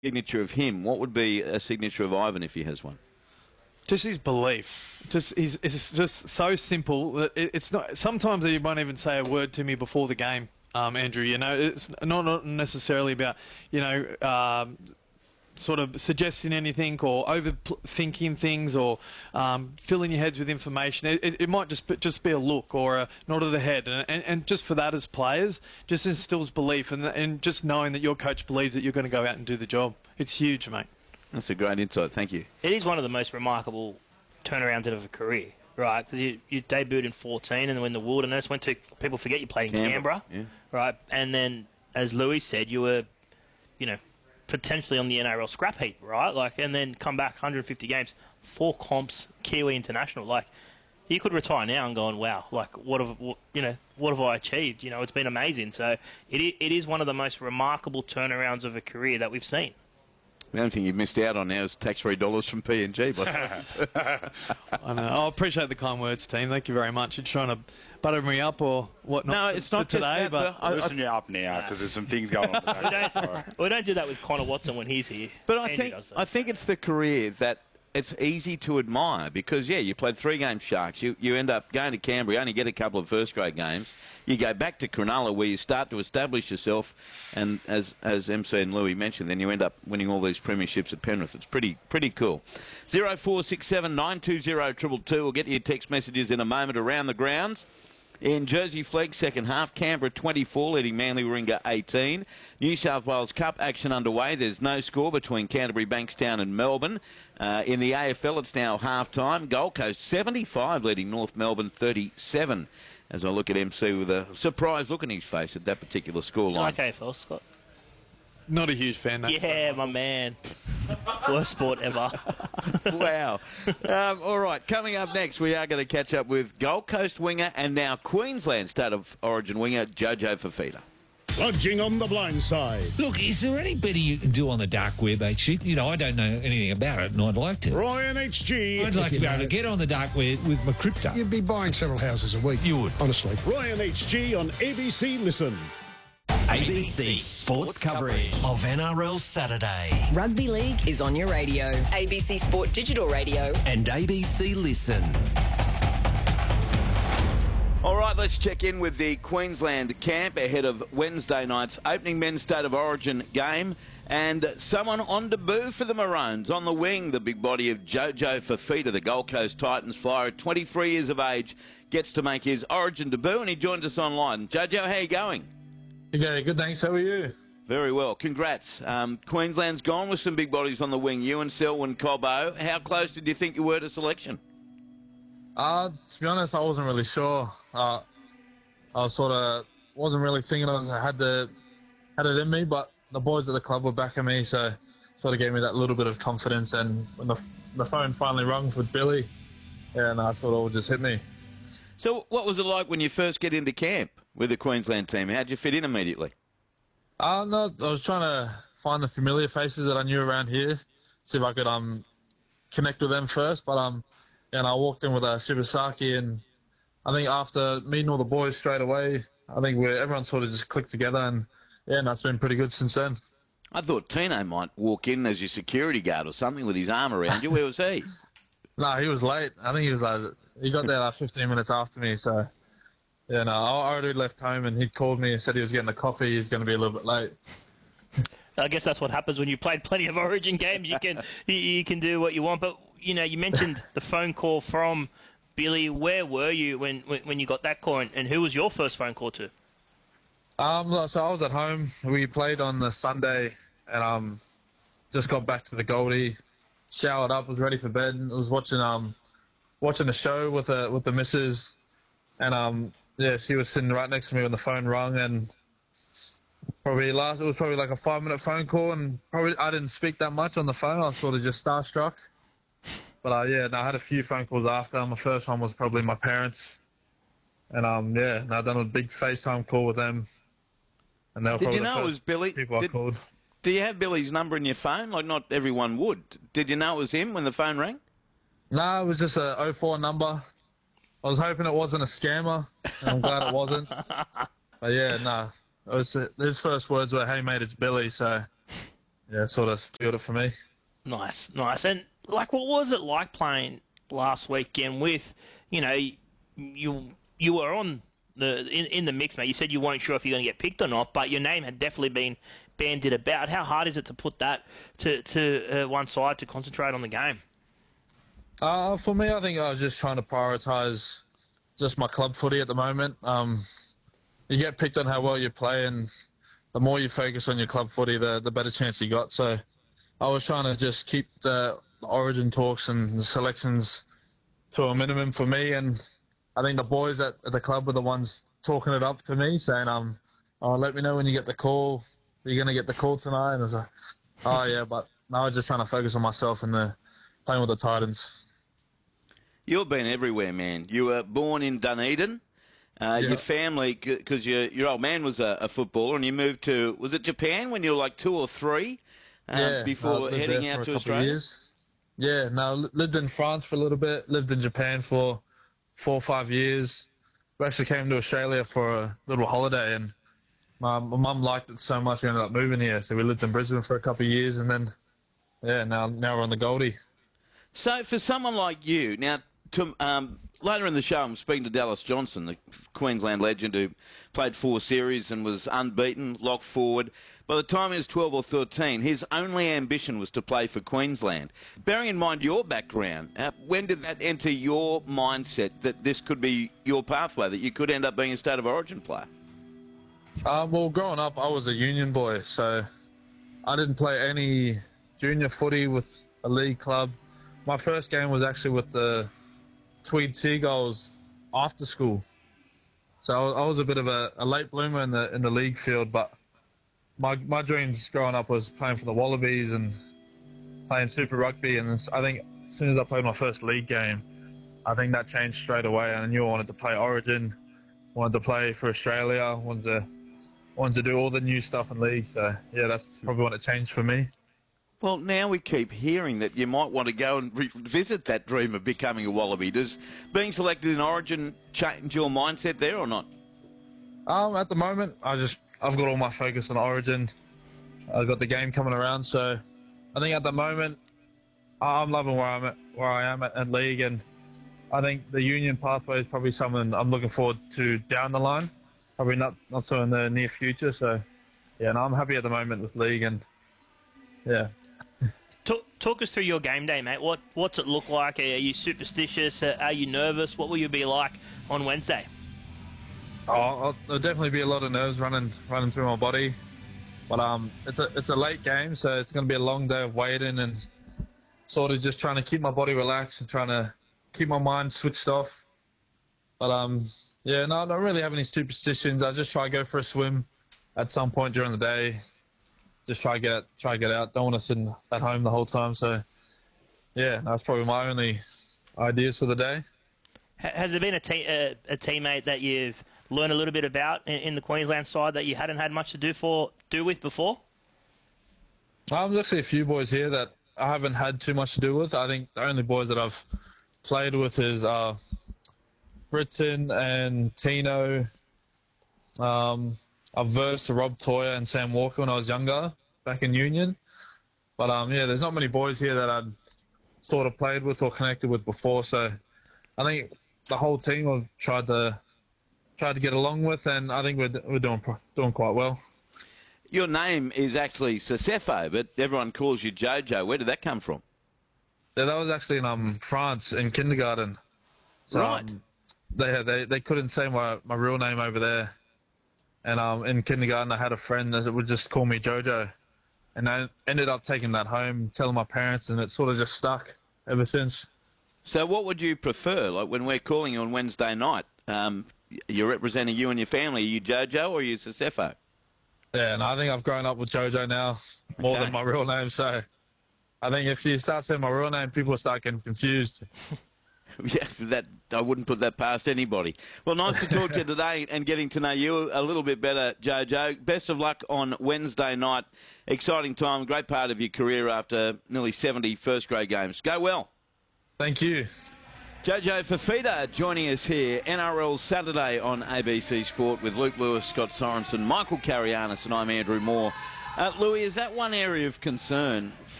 signature of him, what would be a signature of Ivan if he has one? Just his belief. It's just so simple that it's not. Sometimes he won't even say a word to me before the game, Andrew. You know, it's not necessarily about sort of suggesting anything or overthinking things or filling your heads with information. It might just be a look or a nod of the head, and just for that as players, just instills belief and just knowing that your coach believes that you're going to go out and do the job. It's huge, mate. That's a great insight. Thank you. It is one of the most remarkable turnarounds of a career, right? Because you debuted in 14 and then in the Wilderness, people forget you played in Canberra, yeah. Right? And then, as Louis said, you were, potentially on the NRL scrap heap, right? And then come back 150 games, 4 comps, Kiwi International. You could retire now and going, wow, what have I achieved? It's been amazing. So it is one of the most remarkable turnarounds of a career that we've seen. The only thing you've missed out on now is tax-free dollars from PNG. I know. I appreciate the kind words, team. Thank you very much. You're trying to butter me up or whatnot. No, it's not today, just that, but listen you up now because there's some things going on. We don't do that with Connor Watson when he's here. But I think it's the career that it's easy to admire because, you played 3 games Sharks. You end up going to Canberra, you only get a couple of first-grade games. You go back to Cronulla where you start to establish yourself, and as MC and Louis mentioned, then you end up winning all these premierships at Penrith. It's pretty cool. 0467 920 222. We'll get your text messages in a moment around the grounds. In Jersey Flegg, second half, Canberra 24, leading Manly Warringah 18. New South Wales Cup action underway. There's no score between Canterbury, Bankstown and Melbourne. In the AFL, it's now half-time. Gold Coast 75, leading North Melbourne 37. As I look at MC with a surprised look on his face at that particular scoreline. Like AFL, Scott? Not a huge fan, no. Yeah, my man. Worst sport ever. Wow. All right, coming up next, we are going to catch up with Gold Coast winger and now Queensland State of Origin winger, Jojo Fifita. Lodging on the blind side. Look, is there any betting you can do on the dark web, HG? I don't know anything about it, and I'd like to. Ryan HG. I'd like to be able to get on the dark web with my crypto. You'd be buying several houses a week. You would. Honestly. Ryan HG on ABC Listen. ABC Sports coverage of NRL Saturday. Rugby League is on your radio. ABC Sport Digital Radio. And ABC Listen. All right, let's check in with the Queensland camp ahead of Wednesday night's opening Men's State of Origin game. And someone on debut for the Maroons. On the wing, the big body of Jojo Fifita, the Gold Coast Titans flyer at 23 years of age, gets to make his Origin debut, and he joins us online. Jojo, how are you going? Yeah, good, thanks. How are you? Very well. Congrats. Queensland's gone with some big bodies on the wing. You and Selwyn Cobbo. How close did you think you were to selection? To be honest, I wasn't really sure. I wasn't really thinking I had it in me, but the boys at the club were backing me, so sort of gave me that little bit of confidence. And when the phone finally rung with Billy, and I thought it would just hit me. So what was it like when you first get into camp with the Queensland team? How'd you fit in immediately? No, I was trying to find the familiar faces that I knew around here, see if I could connect with them first, but and I walked in with Shibasaki, and I think after meeting all the boys straight away, I think everyone sort of just clicked together, and that's been pretty good since then. I thought Tino might walk in as your security guard or something with his arm around you. Where was he? No, he was late. I think he got there 15 minutes after me, so I already left home, and he called me and said he was getting a coffee. He's going to be a little bit late. I guess that's what happens when you played plenty of Origin games. You can do what you want, but you mentioned the phone call from Billy. Where were you when you got that call, and who was your first phone call to? So I was at home. We played on the Sunday, and just got back to the Goldie, showered up, was ready for bed. I was watching the show with the missus, and she was sitting right next to me when the phone rang, and it was probably like a 5-minute phone call, and probably I didn't speak that much on the phone. I was sort of just starstruck. But I had a few phone calls after. My first one was probably my parents, and I've done a big FaceTime call with them. And they were Did you know it was Billy? People I called. Do you have Billy's number in your phone? Like, not everyone would. Did you know it was him when the phone rang? No, it was just a 04 number. I was hoping it wasn't a scammer, and I'm glad it wasn't. But it was his first words were, "Hey mate, it's Billy." So yeah, sort of sealed it for me. Nice. And like, what was it like playing last weekend with, you were on in the mix, mate. You said you weren't sure if you're going to get picked or not, but your name had definitely been bandied about. How hard is it to put that to one side to concentrate on the game? For me, I think I was just trying to prioritise just my club footy at the moment. You get picked on how well you play, and the more you focus on your club footy, the better chance you got. So I was trying to just keep the origin talks and the selections to a minimum for me, and I think the boys at the club were the ones talking it up to me, saying, let me know when you get the call. You're going to get the call tonight. And I was like, oh, yeah, but I was just trying to focus on myself and playing with the Titans. You've been everywhere, man. You were born in Dunedin. Your family, because your old man was a footballer, and you moved to, was it Japan when you were like 2 or 3 before heading out to Australia? Years. Yeah, no, lived in France for a little bit, lived in Japan for 4 or 5 years. We actually came to Australia for a little holiday, and my mum liked it so much we ended up moving here. So we lived in Brisbane for a couple of years, and then, now we're on the Goldie. So for someone like you, now, later in the show, I'm speaking to Dallas Johnson, the Queensland legend who played 4 series and was unbeaten, lock forward. By the time he was 12 or 13, his only ambition was to play for Queensland. Bearing in mind your background, when did that enter your mindset that this could be your pathway, that you could end up being a State of Origin player? Well, growing up, I was a union boy, so I didn't play any junior footy with a league club. My first game was actually with the Tweed Seagulls after school. So I was a bit of a late bloomer in the league field, but my dreams growing up was playing for the Wallabies and playing Super Rugby, and I think as soon as I played my first league game, I think that changed straight away, and I knew I wanted to play Origin, wanted to play for Australia, wanted to do all the new stuff in league. So yeah, that's probably when it changed for me. Well, now we keep hearing that you might want to go and revisit that dream of becoming a Wallaby. Does being selected in Origin change your mindset there or not? At the moment, I've got all my focus on Origin. I've got the game coming around, so I think at the moment I'm loving where I am at league, and I think the union pathway is probably something I'm looking forward to down the line. Probably not so in the near future. So yeah, no, I'm happy at the moment with league, and yeah. Talk us through your game day, mate. What's it look like? Are you superstitious? Are you nervous? What will you be like on Wednesday? There'll definitely be a lot of nerves running through my body, but it's a late game, so it's going to be a long day of waiting and sort of just trying to keep my body relaxed and trying to keep my mind switched off. But I don't really have any superstitions. I just try to go for a swim at some point during the day. Just try to get out. Don't want to sit at home the whole time. So, yeah, that's probably my only ideas for the day. Has there been a teammate that you've learned a little bit about in the Queensland side that you hadn't had much to do with before? There's actually a few boys here that I haven't had too much to do with. I think the only boys that I've played with is Britton and Tino. I've versed Rob Toyer and Sam Walker when I was younger, back in Union. But, there's not many boys here that I'd sort of played with or connected with before. So I think the whole team I've tried to get along with, and I think we're doing quite well. Your name is actually Sesefo, but everyone calls you Jojo. Where did that come from? Yeah, that was actually in France in kindergarten. So, right. They couldn't say my real name over there. And in kindergarten, I had a friend that would just call me Jojo. And I ended up taking that home, telling my parents, and it sort of just stuck ever since. So what would you prefer? Like when we're calling you on Wednesday night, you're representing you and your family. Are you Jojo or are you Sesefo? Yeah, and I think I've grown up with Jojo now more than my real name. So I think if you start saying my real name, people start getting confused. Yeah, that I wouldn't put that past anybody. Well, nice to talk to you today and getting to know you a little bit better, Jojo. Best of luck on Wednesday night. Exciting time, great part of your career after nearly 70 first-grade games. Go well. Thank you. Jojo Fifita joining us here, NRL Saturday on ABC Sport with Luke Lewis, Scott Sorensen, Michael Carianis, and I'm Andrew Moore. Louis, is that one area of concern